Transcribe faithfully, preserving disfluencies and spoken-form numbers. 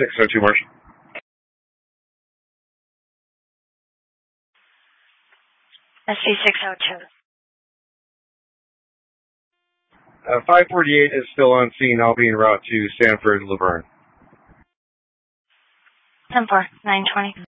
six oh two, Marshall. S C six oh two. Uh, five forty-eight is still on scene. I'll be en route to Sanford, Laverne. ten four, nine twenty.